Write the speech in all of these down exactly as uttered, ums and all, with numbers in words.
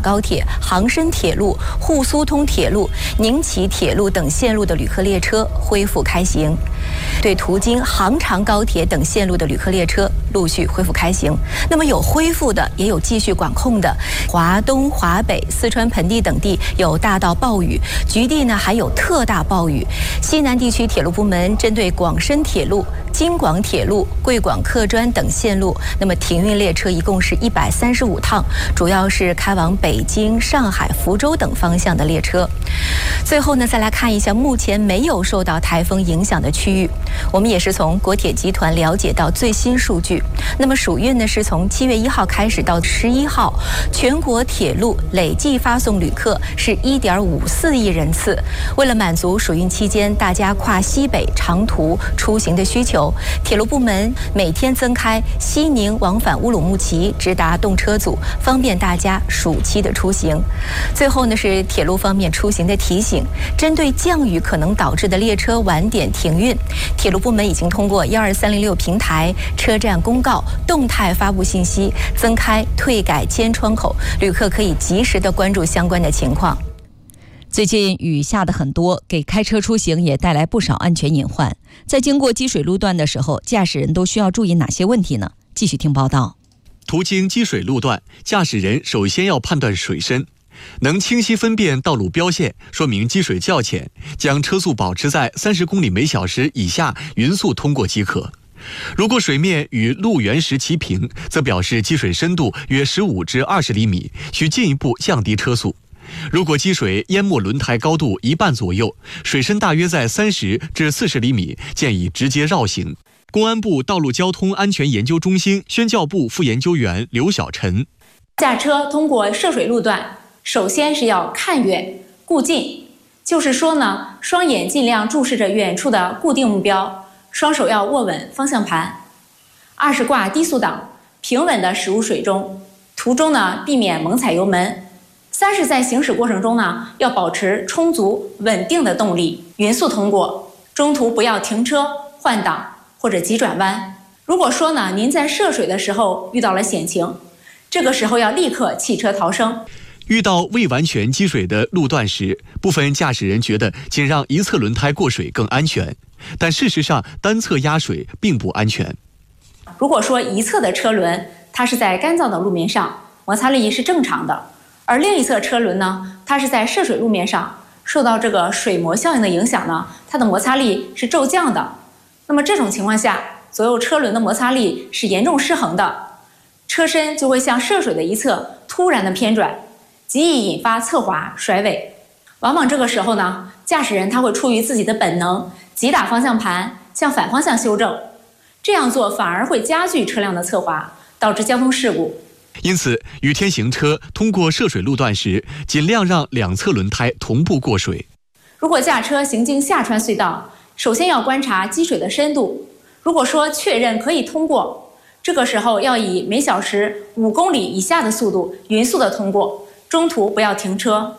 高铁、杭深铁路、沪苏通铁路、宁齐铁路等线路的旅客列车恢复开行。对途经杭长高铁等线路的旅客列车陆续恢复开行。那么有恢复的，也有继续管控的。华东、华北、四川盆地等地有大到暴雨，局地呢还有特大暴雨。西南地区铁路部门针对广深铁路、京广铁路、贵广客专等线路，那么停运列车一共是一百三十五趟，主要是开往北京、上海、福州等方向的列车。最后呢，再来看一下目前没有受到台风影响的区域。我们也是从国铁集团了解到最新数据。那么暑运呢是从七月一号开始到十一号，全国铁路累计发送旅客是一点五四亿人次。为了满足暑运期间大家跨西北长途出行的需求，铁路部门每天增开西宁往返乌鲁木齐直达动车组，方便大家暑期的出行。最后呢是铁路方面出行的提醒，针对降雨可能导致的列车晚点停运，铁路部门已经通过一二三零六平台、车站公告动态发布信息，增开退改迁窗口，旅客可以及时的关注相关的情况。 最近雨下得很多，给开车出行也带来不少安全隐患。在经过积水路段的时候，驾驶人都需要注意哪些问题呢？继续听报道。 途经积水路段，驾驶人首先要判断水深，能清晰分辨道路标线，说明积水较浅，将车速保持在三十公里每小时以下，匀速通过即可。如果水面与路缘石齐平，则表示积水深度约十五至二十厘米，需进一步降低车速。如果积水淹没轮胎高度一半左右，水深大约在三十至四十厘米，建议直接绕行。公安部道路交通安全研究中心宣教部副研究员刘晓晨： 驾车通过涉水路段，首先是要看远顾近，就是说呢，双眼尽量注视着远处的固定目标，双手要握稳方向盘。二是挂低速档，平稳地驶入水中，途中呢避免猛踩油门。三是在行驶过程中呢，要保持充足稳定的动力，匀速通过，中途不要停车换挡或者急转弯。如果说呢，您在涉水的时候遇到了险情，这个时候要立刻弃车逃生。 遇到未完全积水的路段时，部分驾驶人觉得仅让一侧轮胎过水更安全，但事实上单侧压水并不安全。 如果说一侧的车轮它是在干燥的路面上，摩擦力是正常的，而另一侧车轮呢，它是在涉水路面上，受到这个水膜效应的影响呢，它的摩擦力是骤降的。那么这种情况下，左右车轮的摩擦力是严重失衡的，车身就会向涉水的一侧突然的偏转，极易引发侧滑甩尾。往往这个时候呢，驾驶人他会出于自己的本能，急打方向盘向反方向修正，这样做反而会加剧车辆的侧滑，导致交通事故。 因此，雨天行车通过涉水路段时，尽量让两侧轮胎同步过水。 如果驾车行经下穿隧道，首先要观察积水的深度。如果说确认可以通过，这个时候要以每小时五公里以下的速度匀速的通过，中途不要停车。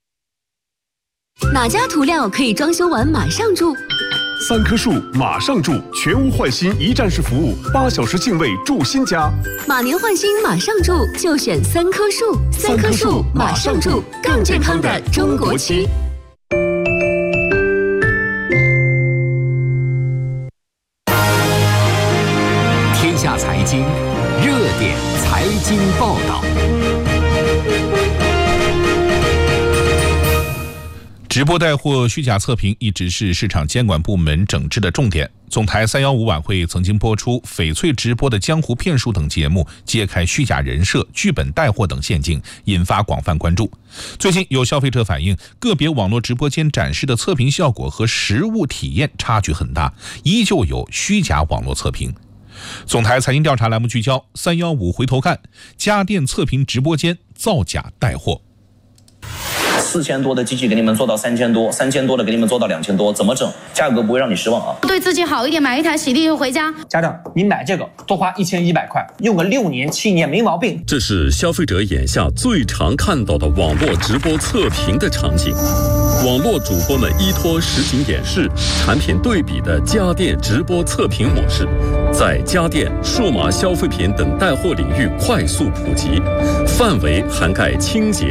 哪家涂料可以装修完马上住？ 三棵树马上住，全屋换新一站式服务，八小时净位住新家。 马年换新马上住，就选三棵树。三棵树马上住，更健康的中国区。 天下财经热点财经报道。 直播带货虚假测评一直是市场监管部门整治的重点。总台三一五晚会曾经播出翡翠直播的江湖骗术等节目，揭开虚假人设、剧本带货等陷阱，引发广泛关注。最近有消费者反映，个别网络直播间展示的测评效果和实物体验差距很大，依旧有虚假网络测评。总台财经调查栏目聚焦三一五回头看，家电测评直播间造假带货。 四千多的机器给你们做到三千多，三千多的给你们做到两千多，怎么整？价格不会让你失望啊！ 对自己好一点，买一台洗地就回家。 家长，你买这个多花一千一百块，用个六年七年没毛病。 这是消费者眼下最常看到的网络直播测评的场景。网络主播们依托实景演示、产品对比的家电直播测评模式，在家电、数码消费品等带货领域快速普及，范围涵盖清洁、